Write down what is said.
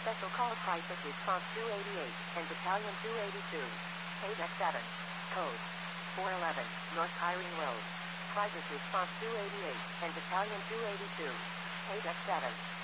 Special call Crisis Response 288 and Battalion 282. Paid at 7. Code 411, North Hiring Road. Crisis Response 288 and Battalion 282. Paid at 7.